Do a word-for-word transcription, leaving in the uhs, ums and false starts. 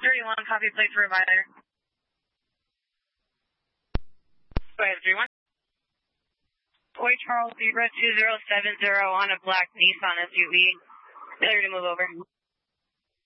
thirty-one, copy plate for provider. Go ahead, three one. Boy Charles Zebra two zero seven zero on a black Nissan S U V. Failure to move over.